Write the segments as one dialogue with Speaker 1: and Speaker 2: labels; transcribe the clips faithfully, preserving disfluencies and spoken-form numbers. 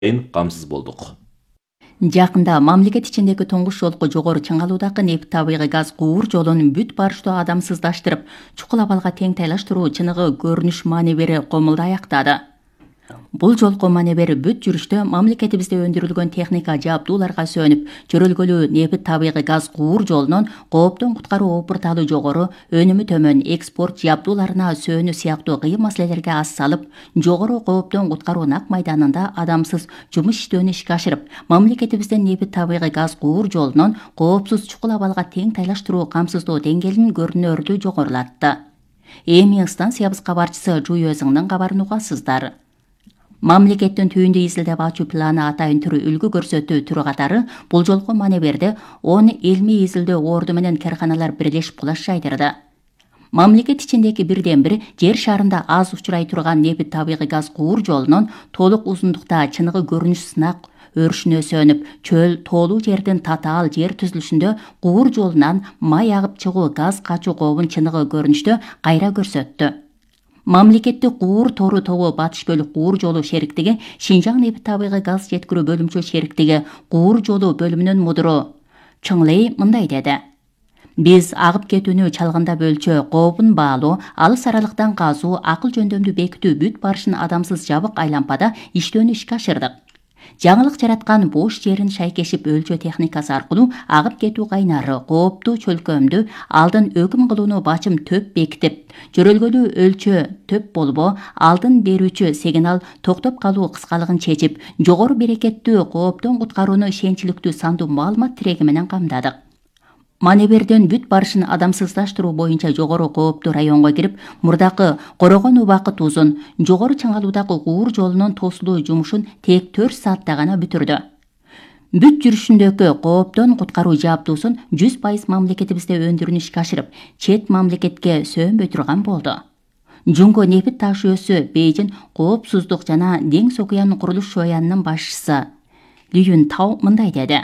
Speaker 1: камсыз болдук.
Speaker 2: Жакында мамлекет ичиндеги туңгуч жолку жогору чыңалуудагы нефть табигый газ куур жолун бүт барыштуу адамсыздаштырып, чукул абалга тең тайлаштыруу чыныгы көрүнүш маневери комулду аяктады. Бул жолку маневер бүт жүрүштө мамлекетибизде өндүрүлгөн техника жабдууларга сөнүп, чөрөлгөлүү нефть табигый газ куур жолунун кооптон куткаруу опурталы жогору, өнүмү төмөн экспорт жабдууларына сөнүү сыяктуу кыйын маселелерге аз салып, жогору кооптон куткаруу нак майданында адамсыз жумуш иштөөнү ишке ашырып, мамлекетибиздин нефть табигый газ куур жолунун коопсуз чукул абалга тең тайлаштыруу камсыздоо деңгээлин көрүнөрлүү жогорулатты. Эми станциябыз кабарчысы Жуй өзүңдүн кабарын угасыздар. Мамлекеттин түйүндү изилдеп ачуу планы атайын түрү үлгү көрсөтүү түрү катары бул жолку маневерде он илмий изилдөө орду менен карканалар бирлешип кулаш жайдырды. Мамлекет ичиндеги бирден бир жер шарында аз учурай турган нефть табигый газ куур жолунун толук узундукта чыныгы көрүнүш сынак өрүшүнө сөнүп, чөл тоолуу жердин татаал жер түзүлүшүндө куур жолунан май агып чыгуу газ качуу кообун чыныгы көрүнүштө кайра көрсөттү. Мамлекеттик куур тору тобу батыш бөлүк куур жолу шериктиги Шинжаң нефть табигый газ жеткирүү бөлүмчө шериктиги куур жолу бөлүмүнүн мудуру Чыңлей мындай деди. Биз агып кетүүнү чалгындап өлчөө, кообун баалоо, алыс аралыктан казуу, акыл жөндөмдү бекитүү бүт барышын адамсыз жабык айлампада иштөөнү ишке ашырдык. Жаңылык жараткан бош жерин шайкешип өлчөө техникасы аркылуу агып кетүү кайнары, кооптуу чөлкөмдү алдын өкүм кылууну бачым төп бекитип, жөрөлгөлүү өлчөө төп болбо, алдын берүүчү сигнал токтоп калуу кыскалыгын чечип, жогору берекеттүү кооптон куткарууну ишенчиликтүү сандуу маалымат тиреги менен камдадык. Маневердин бүт барышын адамсыздаштыруу боюнча жогору кооптуу районго кирип, мурдакы корогон убакыт узун, жогору чыңалуудагы куур жолунун тосулуу жумушун тек төрт саатта гана бүтүрдү. Бүт жүрүшүндөгү кооптон куткаруу жабдуусун жүз пайыз мамлекетибизде өндүрүүнү ишке ашырып, чет мамлекетке сөөнбөй турган болду. Жунго нефть таш жүйөсү Бейжин коопсуздук жана Деңиз окуянын курулуш шоянынын башчысы Ли Юн Тау мындай деди.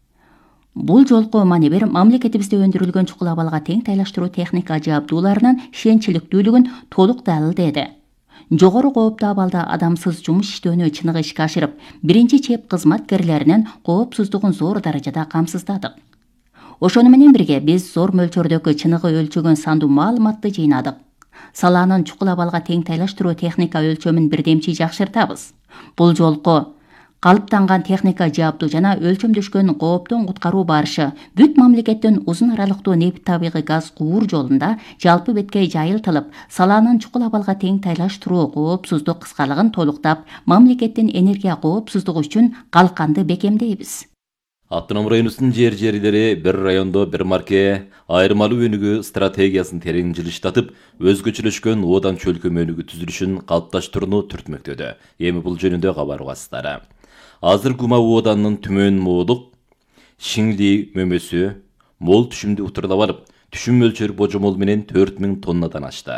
Speaker 2: Бул жолку маневер мамлекетибизде өндүрүлгөн чукул абалга тең тайлаштыруу техника жабдууларынын ишенчиликтүүлүгүн толук далилдеди. Жогору кооптуу абалда адамсыз жумуш иштөөнү чыныгы ишке ашырып, биринчи чеп кызматкерлеринин коопсуздугун зор даражада камсыздадык. Ошону менен бирге биз зор мөлчөрдөгү чыныгы өлчөгөн сандуу маалыматты жыйнадык. Салаанын чукул абалга тең тайлаштыруу техника өлчөмүн бирдемчи жакшыртабыз. Бул жолку калыптанган техника жабдуу жана өлчөмдөшкөн кооптон куткаруу барышы бүт мамлекеттин узун аралыктуу нефть табигый газ куур жолунда жалпы беткей жайылтылып, салаанын чукул абалга тең тайлаштыруу коопсуздук кыскалыгын толуктап, мамлекеттин энергия коопсуздугу үчүн калканды бекемдейбиз.
Speaker 1: Автоном районубуздун жер жерлери бир райондо бир марке айырмалуу өнүгүү стратегиясын терең жылыштатып, өзгөчөлөшкөн одан чөлкөм өнүгүү түзүлүшүн калыпташтырууну түртмөктөдө. Эми бул жөнүндө кабар угасыздар. Азыр Гума оданынын түмөн моодук Шиңли мөмөсү мол түшүмдү утурлап алып, түшүм мөлчөрү божомол менен төрт миң тоннадан ашты.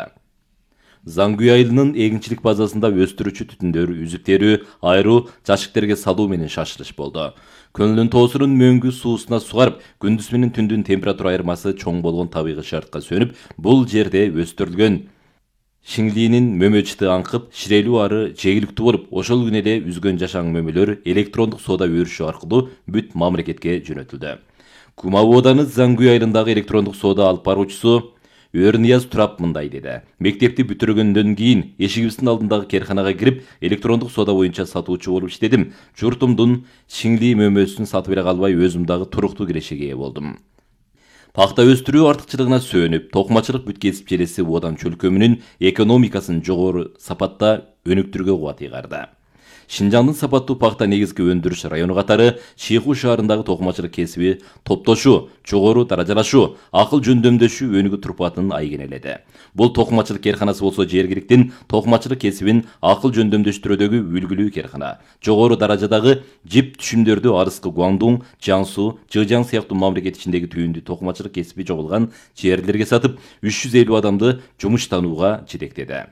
Speaker 1: Зангүй айылынын эгинчилик базасында өстүрүүчү түтүндөр, үзүптөрү айруу жашыктерге салуу менен шашылыш болду. Көнүлүн тоосунун мөңгү суусуна сугарып, күндүз менен түндүн температура айырмасы чоң болгон табигый шартка сөнүп, бул жерде өстүрүлгөн Шиңлинин мөмөчүтү аңкып, ширелүү ары жегиликтүү болуп, ошол күнү эле үзгөн жашаң мөмөлөр электрондук соода өрүшү аркылуу бүт мамлекетке жөнөтүлдү. Кума ооданы Зангүй айылындагы электрондук соода алып баруучусу Өрнияз Турап мындай деди. Мектепти бүтүргөндөн кийин эшигибиздин алдындагы керканага кирип, электрондук соода боюнча сатуучу болуп иштедим. Журтумдун Шиңли мөмөсүн сатып бере калбай, өзүм дагы туруктуу кирешеге ээ болдум. Пахта өстүрүү артыкчылыгына сөнүп, токмачылык бүт кесип желеси одан чөлкөмүнүн экономикасын жогору сапатта өнүктүрүүгө кубат ыйгарды. Шинжаңдын сапаттуу пахта негизги өндүрүш району катары Шиху шаарындагы токмачылык кесиби топтошуу, жогору даражалашуу, акыл жөндөмдөшүү өнүгүү турпатын айгинеледи. Бул токмачылык керканасы болсо жергиликтин токмачылык кесибин акыл жөндөмдөштүрүүдөгү үлгүлүү керкана. Жогору даражадагы жип түшүмдөрдү арыскы Гуандун, Жансу, Жыжаң сыяктуу мамлекет ичиндеги түйүндү токмачылык кесиби жоголган жерлерге сатып, үч жүз элүү адамды жумуштанууга жетектеди.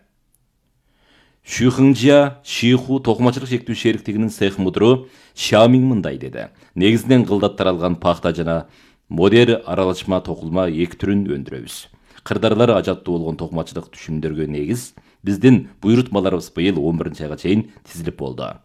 Speaker 1: Шүйхыңжия Шиху токмачылык шектүү шериктигинин цех мудуру Шамиң мындай деди. Негизинен кылдат таралган пахта жана модер аралашма токулма эки түрүн өндүрөбүз. Кырдарлар ажаттуу болгон токмачылык түшүмдөргө негиз биздин буйрутмаларыбыз быйыл он биринчи айга чейин тизилип болду.